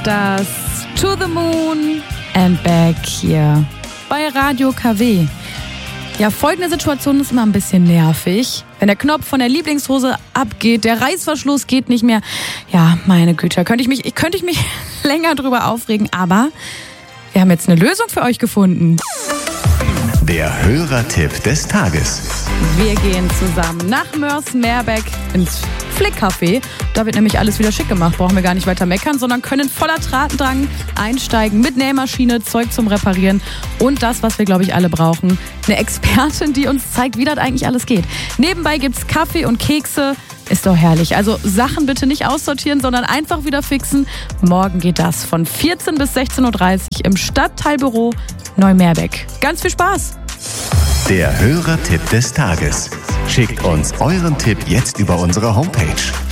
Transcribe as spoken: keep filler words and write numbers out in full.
Das To the Moon and Back hier bei Radio K W. Ja, folgende Situation ist immer ein bisschen nervig. Wenn der Knopf von der Lieblingshose abgeht, der Reißverschluss geht nicht mehr. Ja, meine Güte, könnte ich mich, ich könnte ich mich länger drüber aufregen, aber wir haben jetzt eine Lösung für euch gefunden. Der Hörertipp des Tages. Wir gehen zusammen nach Moers-Meerbeck ins Flick-Café. Da wird nämlich alles wieder schick gemacht. Brauchen wir gar nicht weiter meckern, sondern können voller Tatendrang einsteigen mit Nähmaschine, Zeug zum Reparieren und das, was wir, glaube ich, alle brauchen. Eine Expertin, die uns zeigt, wie das eigentlich alles geht. Nebenbei gibt's Kaffee und Kekse. Ist doch herrlich. Also Sachen bitte nicht aussortieren, sondern einfach wieder fixen. Morgen geht das von vierzehn bis sechzehn Uhr dreißig im Stadtteilbüro Neu-Meerbeck. Ganz viel Spaß! Der Hörertipp des Tages. Schickt uns euren Tipp jetzt über unsere Homepage